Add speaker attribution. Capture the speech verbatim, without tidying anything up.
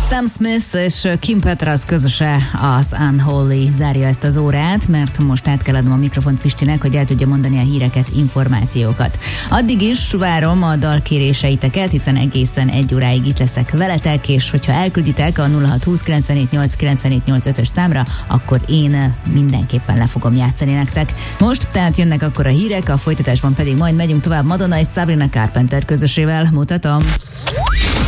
Speaker 1: Sam Smith és Kim Petras közöse, az Unholy zárja ezt az órát, mert most át kell adnom a mikrofont Pistinek, hogy el tudja mondani a híreket, információkat. Addig is várom a dalkéréseiteket, hiszen egészen egy óráig itt leszek veletek, és hogyha elkülditek a nulla hat húsz kilencvenhét nyolc kilencvenhét nyolc ötös számra, akkor én mindenképpen le fogom játszani nektek. Most tehát jönnek akkor a hírek, a folytatásban pedig majd megyünk tovább Madonna és Sabrina Carpenter közösével. Mutatom!